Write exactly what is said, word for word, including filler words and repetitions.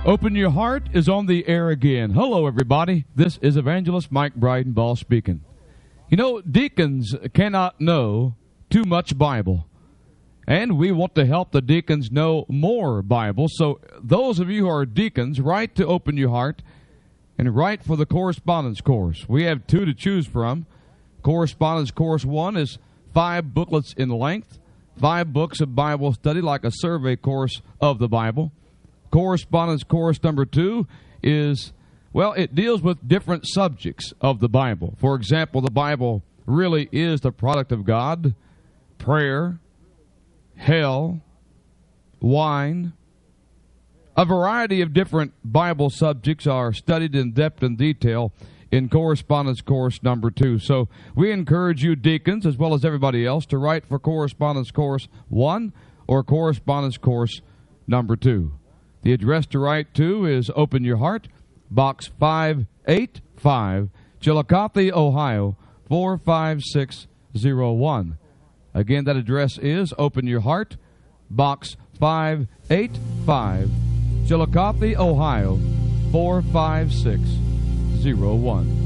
Open Your Heart is on the air again. Hello, everybody. This is Evangelist Mike Breidenball speaking. You know, deacons cannot know too much Bible, and we want to help the deacons know more Bible. So those of you who are deacons, write to Open Your Heart and write for the correspondence course. We have two to choose from. Correspondence course one is five booklets in length, five books of Bible study like a survey course of the Bible. Correspondence course number two is, well, it deals with different subjects of the Bible. For example, the Bible really is the product of God, prayer, hell, wine. A variety of different Bible subjects are studied in depth and detail in correspondence course number two. So we encourage you deacons, as well as everybody else, to write for correspondence course one or correspondence course number two. The address to write to is Open Your Heart, Box five eighty-five, Chillicothe, Ohio, four five six zero one. Again, that address is Open Your Heart, Box five eighty-five, Chillicothe, Ohio, four five six zero one.